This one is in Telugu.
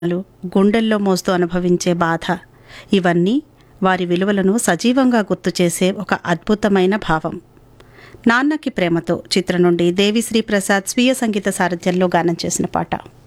గుండెల్లో మోస్తూ అనుభవించే బాధ, ఇవన్నీ వారి విలువలను సజీవంగా గుర్తు చేసే ఒక అద్భుతమైన భావం. నాన్నకి ప్రేమతో చిత్రం నుండి దేవిశ్రీ ప్రసాద్ స్వీయ సంగీత సారథ్యంలో గానం చేసిన పాట.